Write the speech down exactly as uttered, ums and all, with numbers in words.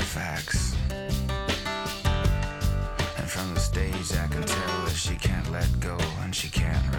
facts. And from the stage I can tell that she can't let go and she can't